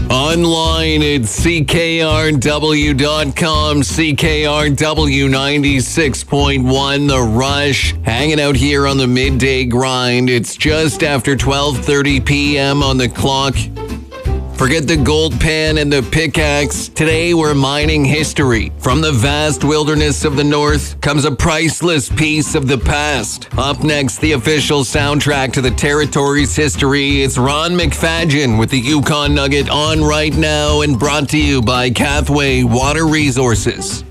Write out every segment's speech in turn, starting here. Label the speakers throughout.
Speaker 1: Online at CKRW.com, CKRW 96.1, The Rush. Hanging out here on the midday grind. It's just after 12:30 p.m. on the clock. Forget the gold pan and the pickaxe. Today we're mining history. From the vast wilderness of the north comes a priceless piece of the past. Up next, the official soundtrack to the territory's history. It's Ron McFadgen with the Yukon Nugget on right now and brought to you by Cathway Water Resources.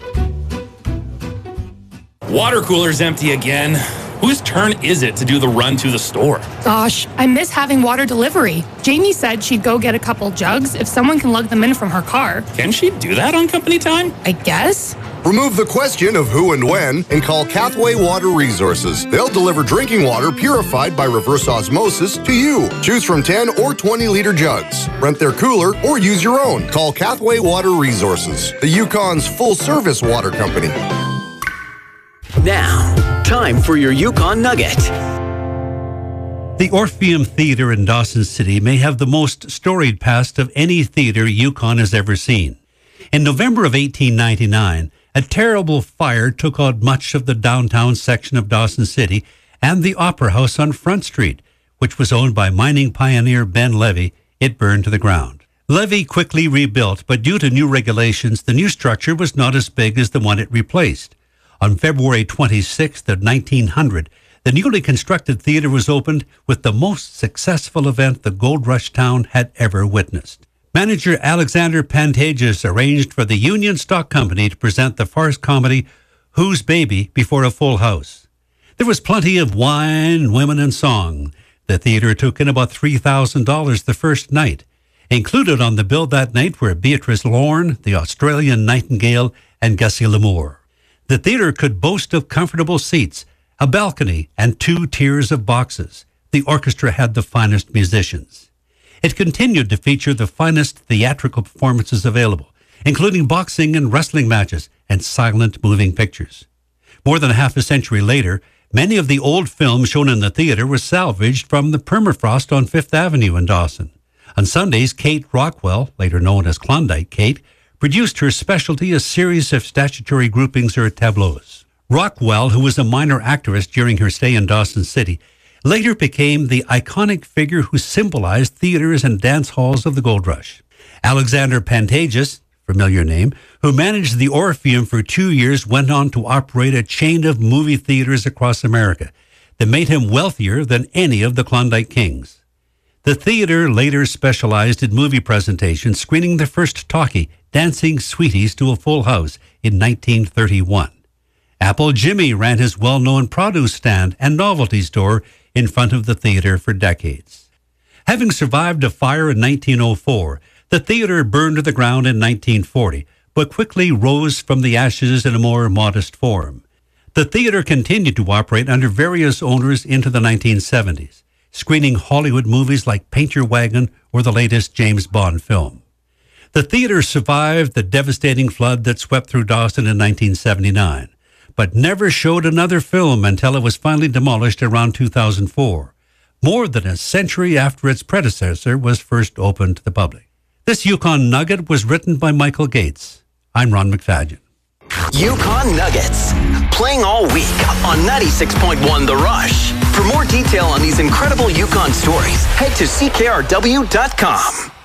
Speaker 2: Water cooler's empty again. Whose turn is it to do the run to the store?
Speaker 3: Gosh, I miss having water delivery. Jamie said she'd go get a couple jugs if someone can lug them in from her car.
Speaker 2: Can she do that on company time?
Speaker 3: I guess.
Speaker 4: Remove the question of who and when and call Cathway Water Resources. They'll deliver drinking water purified by reverse osmosis to you. Choose from 10 or 20-liter jugs. Rent their cooler or use your own. Call Cathway Water Resources, the Yukon's full-service water company.
Speaker 5: Now, time for your Yukon Nugget.
Speaker 6: The Orpheum Theatre in Dawson City may have the most storied past of any theatre Yukon has ever seen. In November of 1899, a terrible fire took out much of the downtown section of Dawson City and the Opera House on Front Street, which was owned by mining pioneer Ben Levy. It burned to the ground. Levy quickly rebuilt, but due to new regulations, the new structure was not as big as the one it replaced. On February 26th of 1900, the newly constructed theater was opened with the most successful event the Gold Rush town had ever witnessed. Manager Alexander Pantages arranged for the Union Stock Company to present the farce comedy Whose Baby before a full house. There was plenty of wine, women, and song. The theater took in about $3,000 the first night. Included on the bill that night were Beatrice Lorne, the Australian Nightingale, and Gussie L'Amour. The theater could boast of comfortable seats, a balcony, and 2 tiers of boxes. The orchestra had the finest musicians. It continued to feature the finest theatrical performances available, including boxing and wrestling matches and silent moving pictures. More than half a century later, many of the old films shown in the theater were salvaged from the permafrost on Fifth Avenue in Dawson. On Sundays, Kate Rockwell, later known as Klondike Kate, produced her specialty, a series of statutory groupings or tableaus. Rockwell, who was a minor actress during her stay in Dawson City, later became the iconic figure who symbolized theaters and dance halls of the Gold Rush. Alexander Pantages, familiar name, who managed the Orpheum for 2 years, went on to operate a chain of movie theaters across America that made him wealthier than any of the Klondike Kings. The theater later specialized in movie presentations, screening the first talkie, Dancing Sweeties, to a full house in 1931. Apple Jimmy ran his well-known produce stand and novelty store in front of the theater for decades. Having survived a fire in 1904, the theater burned to the ground in 1940, but quickly rose from the ashes in a more modest form. The theater continued to operate under various owners into the 1970s, screening Hollywood movies like Paint Your Wagon or the latest James Bond film. The theater survived the devastating flood that swept through Dawson in 1979, but never showed another film until it was finally demolished around 2004, more than a century after its predecessor was first opened to the public. This Yukon Nugget was written by Michael Gates. I'm Ron McFadgen.
Speaker 5: Yukon Nuggets, playing all week on 96.1 The Rush. For more detail on these incredible Yukon stories, head to CKRW.com.